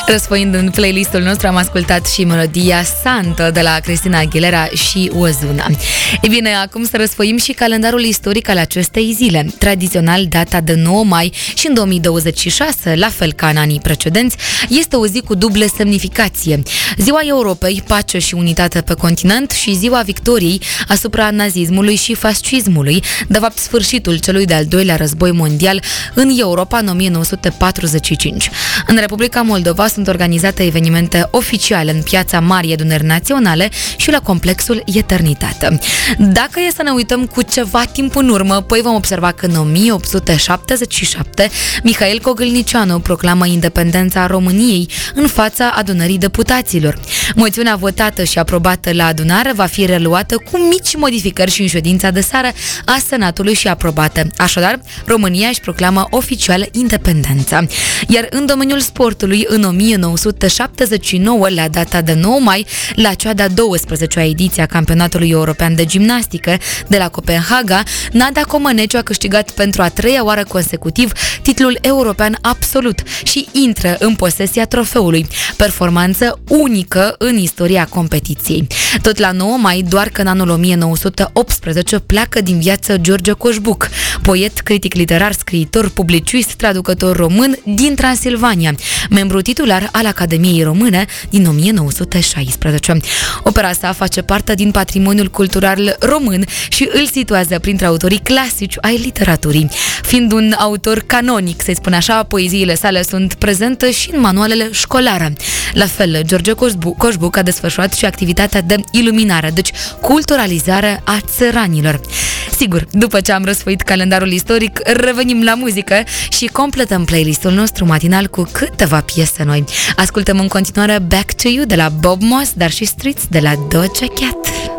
Răsfoind în playlistul nostru am ascultat și melodia Santo de la Cristina Aguilera și Ozuna. E bine, acum să răsfoim și calendarul istoric al acestei zile. Tradițional, data de 9 mai și în 2026, la fel ca în anii precedenți, este o zi cu dublă semnificație. Ziua Europei, pace și unitate pe continent și ziua victoriei asupra nazismului și fascismului, de fapt sfârșitul celui de-al doilea război mondial în Europa în 1945. În Republica Moldova sunt organizate evenimente oficiale în Piața Marii Adunări Naționale și la complexul Eternitate. Dacă e să ne uităm cu ceva timp în urmă, păi vom observa că în 1877 Mihail Cogâlnicianu proclamă independența României în fața adunării deputaților. Moțiunea votată și aprobată la adunare va fi reluată cu mici modificări și în ședința de seară a Senatului și aprobată. Așadar, România își proclamă oficial independența. Iar în domeniul sportului, în 1979, la data de 9 mai, la cea de-a 12-a ediție a Campionatului European de Gimnastică de la Copenhaga, Nadia Comăneciu a câștigat pentru a 3-a oară consecutiv titlul european absolut și intră în posesia trofeului. Performanță unică în istoria competiției. Tot la 9 mai, doar că în anul 1918 pleacă din viață George Coșbuc, poet, critic literar, scriitor, publicist, traducător român din Transilvania, membru titular al Academiei Române din 1916. Opera sa face parte din patrimoniul cultural român și îl situează printre autorii clasici ai literaturii. Fiind un autor canonic, să-i spun așa, poeziile sale sunt prezente și în manualele școlare. La fel, George Coșbuc a desfășurat și activitatea de iluminare, deci culturalizare a țăranilor. Sigur, după ce am răsfoit calendarul istoric, revenim la muzică și completăm playlistul nostru matinal cu câteva piese noi. Ascultăm în continuare Back to You de la Bob Moss, dar și Streets de la Doja Cat.